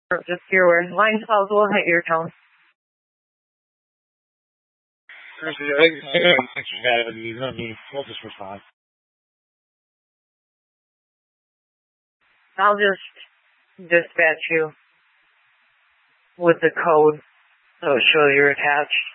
Just your word. Line calls will hit your tone. We'll just respond. I'll just dispatch you with the code so it'll show you're attached.